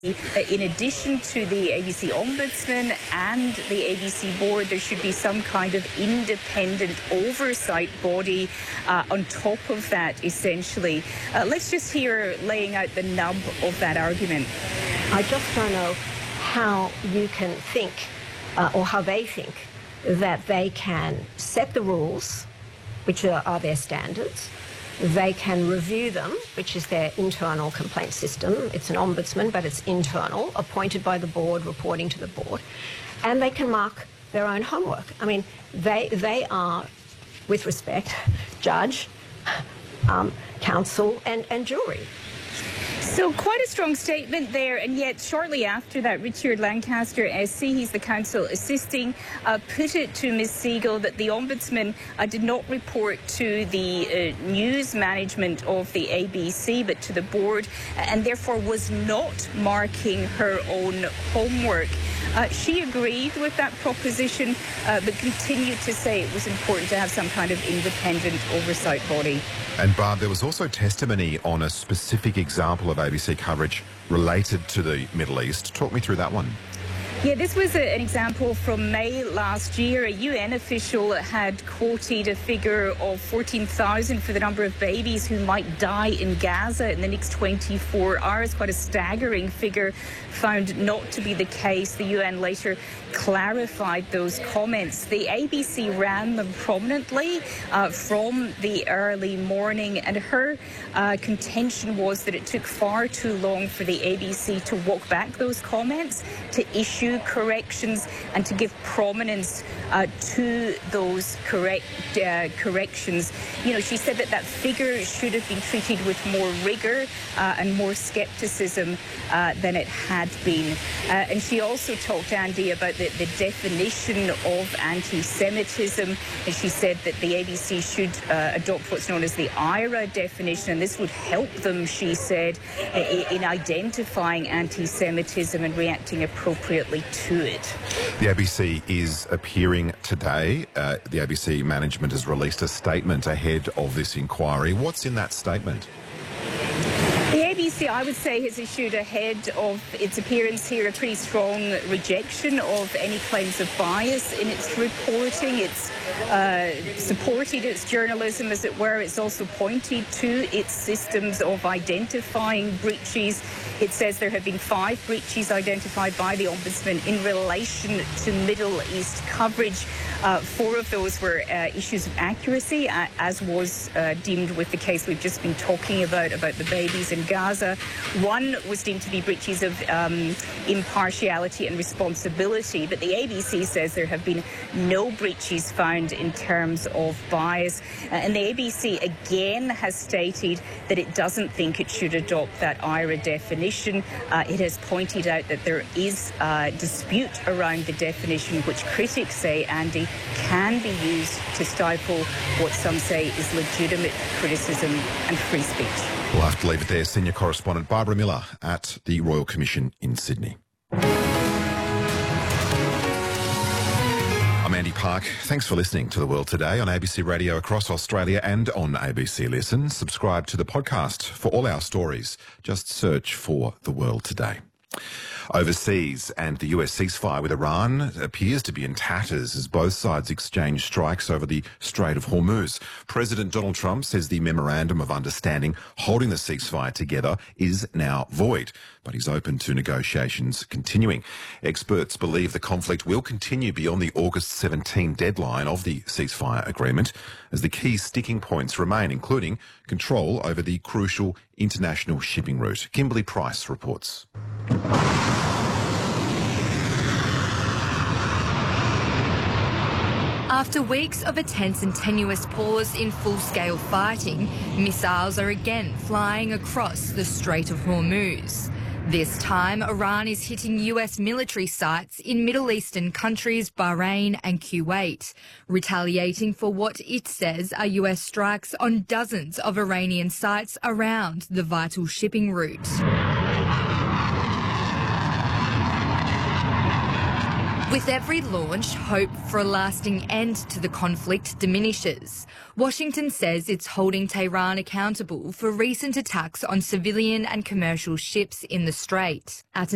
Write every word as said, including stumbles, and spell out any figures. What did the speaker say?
In addition to the A B C Ombudsman and the A B C Board, there should be some kind of independent oversight body uh, on top of that, essentially. Uh, let's just hear laying out the nub of that argument. I just don't know how you can think, uh, or how they think, that they can set the rules, which are, are their standards. They can review them, which is their internal complaint system. It's an ombudsman, but it's internal, appointed by the board, reporting to the board. And they can mark their own homework. I mean, they, they are, with respect, judge, um, counsel and, and jury. So quite a strong statement there, and yet shortly after that, Richard Lancaster, S C, he's the counsel assisting, uh, put it to Miz Segal that the Ombudsman uh, did not report to the uh, news management of the A B C, but to the board, and therefore was not marking her own homework. Uh, she agreed with that proposition, uh, but continued to say it was important to have some kind of independent oversight body. And Barb, there was also testimony on a specific example of A B C coverage related to the Middle East. Talk me through that one. Yeah, this was a, an example from May last year. A U N official had quoted a figure of fourteen thousand for the number of babies who might die in Gaza in the next twenty-four hours. Quite a staggering figure, found not to be the case. The U N later clarified those comments. The A B C ran them prominently uh, from the early morning, and her uh, contention was that it took far too long for the A B C to walk back those comments, to issue corrections and to give prominence uh, to those correct uh, corrections. You know, she said that that figure should have been treated with more rigour uh, and more scepticism uh, than it had been. Uh, and she also talked, Andy, about the, the definition of anti-Semitism, and she said that the A B C should uh, adopt what's known as the I R A definition, and this would help them, she said, in identifying anti-Semitism and reacting appropriately to it. The A B C is appearing today. Uh, the A B C management has released a statement ahead of this inquiry. What's in that statement? The A B C, I would say, has issued ahead of its appearance here a pretty strong rejection of any claims of bias in its reporting. It's uh, supported its journalism, as it were. It's also pointed to its systems of identifying breaches. It says there have been five breaches identified by the Ombudsman in relation to Middle East coverage. Uh, four of those were uh, issues of accuracy, uh, as was uh, deemed with the case we've just been talking about, about the babies in Gaza. One was deemed to be breaches of um, impartiality and responsibility, but the A B C says there have been no breaches found in terms of bias. Uh, and the A B C again has stated that it doesn't think it should adopt that I R A definition. Uh, it has pointed out that there is uh, dispute around the definition, which critics say, Andy, can be used to stifle what some say is legitimate criticism and free speech. We'll have to leave it there. Senior correspondent Barbara Miller at the Royal Commission in Sydney. I'm Andy Park. Thanks for listening to The World Today on A B C Radio across Australia and on A B C Listen. Subscribe to the podcast for all our stories. Just search for The World Today. Overseas, and the U S ceasefire with Iran appears to be in tatters as both sides exchange strikes over the Strait of Hormuz. President Donald Trump says the memorandum of understanding holding the ceasefire together is now void, but he's open to negotiations continuing. Experts believe the conflict will continue beyond the August seventeenth deadline of the ceasefire agreement, as the key sticking points remain, including control over the crucial international shipping route. Kimberly Price reports. After weeks of a tense and tenuous pause in full-scale fighting, missiles are again flying across the Strait of Hormuz. This time, Iran is hitting U S military sites in Middle Eastern countries Bahrain and Kuwait, retaliating for what it says are U S strikes on dozens of Iranian sites around the vital shipping route. With every launch, hope for a lasting end to the conflict diminishes. Washington says it's holding Tehran accountable for recent attacks on civilian and commercial ships in the strait. At